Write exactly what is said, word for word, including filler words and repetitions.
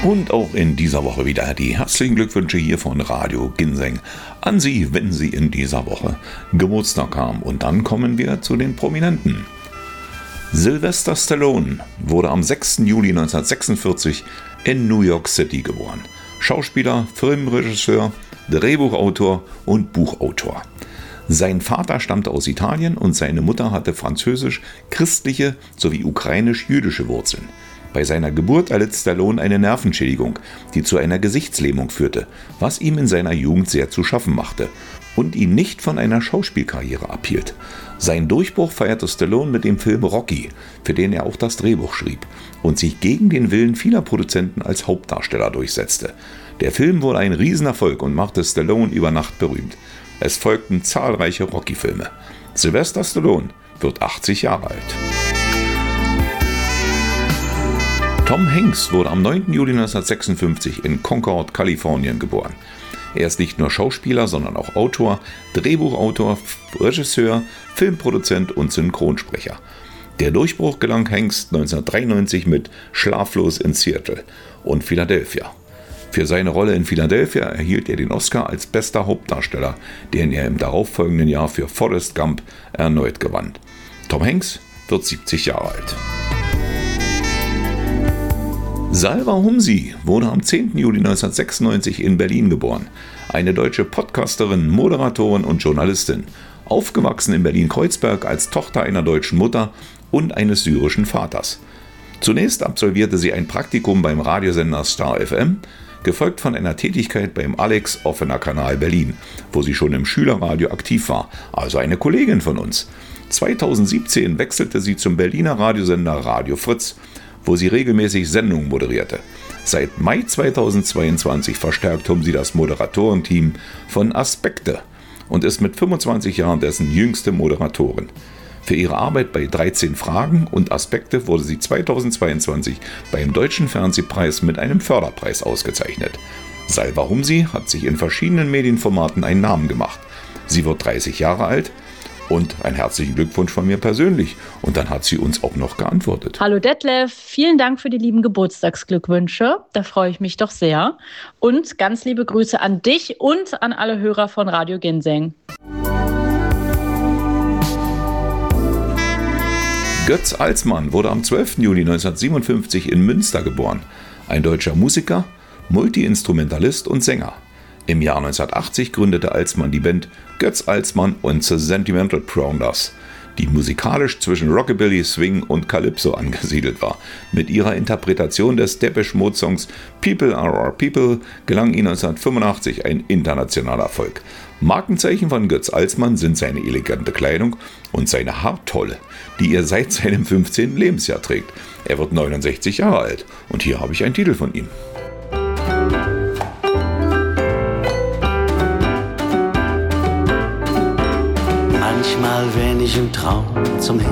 Und auch in dieser Woche wieder die herzlichen Glückwünsche hier von Radio Ginseng an Sie, wenn Sie in dieser Woche Geburtstag haben. Und dann kommen wir zu den Prominenten. Sylvester Stallone wurde am sechsten Juli neunzehnhundertsechsundvierzig in New York City geboren. Schauspieler, Filmregisseur, Drehbuchautor und Buchautor. Sein Vater stammte aus Italien und seine Mutter hatte französisch-christliche sowie ukrainisch-jüdische Wurzeln. Bei seiner Geburt erlitt Stallone eine Nervenschädigung, die zu einer Gesichtslähmung führte, was ihm in seiner Jugend sehr zu schaffen machte und ihn nicht von einer Schauspielkarriere abhielt. Seinen Durchbruch feierte Stallone mit dem Film Rocky, für den er auch das Drehbuch schrieb und sich gegen den Willen vieler Produzenten als Hauptdarsteller durchsetzte. Der Film wurde ein Riesenerfolg und machte Stallone über Nacht berühmt. Es folgten zahlreiche Rocky-Filme. Sylvester Stallone wird achtzig Jahre alt. Tom Hanks wurde am neunten Juli neunzehnhundertsechsundfünfzig in Concord, Kalifornien geboren. Er ist nicht nur Schauspieler, sondern auch Autor, Drehbuchautor, Regisseur, Filmproduzent und Synchronsprecher. Der Durchbruch gelang Hanks neunzehnhundertdreiundneunzig mit Schlaflos in Seattle und Philadelphia. Für seine Rolle in Philadelphia erhielt er den Oscar als bester Hauptdarsteller, den er im darauffolgenden Jahr für Forrest Gump erneut gewann. Tom Hanks wird siebzig Jahre alt. Salwa Humsi wurde am zehnten Juli neunzehnhundertsechsundneunzig in Berlin geboren. Eine deutsche Podcasterin, Moderatorin und Journalistin. Aufgewachsen in Berlin-Kreuzberg als Tochter einer deutschen Mutter und eines syrischen Vaters. Zunächst absolvierte sie ein Praktikum beim Radiosender Star F M, gefolgt von einer Tätigkeit beim Alex Offener Kanal Berlin, wo sie schon im Schülerradio aktiv war, also eine Kollegin von uns. zweitausendsiebzehn wechselte sie zum Berliner Radiosender Radio Fritz, wo sie regelmäßig Sendungen moderierte. Seit Mai zweitausendzweiundzwanzig verstärkt Humsi das Moderatorenteam von Aspekte und ist mit fünfundzwanzig Jahren dessen jüngste Moderatorin. Für ihre Arbeit bei dreizehn Fragen und Aspekte wurde sie zweitausendzweiundzwanzig beim Deutschen Fernsehpreis mit einem Förderpreis ausgezeichnet. Salwa Humsi hat sich in verschiedenen Medienformaten einen Namen gemacht. Sie wird dreißig Jahre alt. Und einen herzlichen Glückwunsch von mir persönlich. Und dann hat sie uns auch noch geantwortet. Hallo Detlef, vielen Dank für die lieben Geburtstagsglückwünsche. Da freue ich mich doch sehr. Und ganz liebe Grüße an dich und an alle Hörer von Radio Ginseng. Götz Alsmann wurde am zwölften Juli neunzehnhundertsiebenundfünfzig in Münster geboren. Ein deutscher Musiker, Multi-Instrumentalist und Sänger. Im Jahr neunzehnhundertachtzig gründete Alsmann die Band Götz Alsmann und The Sentimental Prowlers, die musikalisch zwischen Rockabilly, Swing und Calypso angesiedelt war. Mit ihrer Interpretation des Depeche Mode Songs People Are Our People gelang ihnen neunzehnhundertfünfundachtzig ein internationaler Erfolg. Markenzeichen von Götz Alsmann sind seine elegante Kleidung und seine Haartolle, die er seit seinem fünfzehnten Lebensjahr trägt. Er wird neunundsechzig Jahre alt und hier habe ich einen Titel von ihm. Manchmal, wenn ich im Traum zum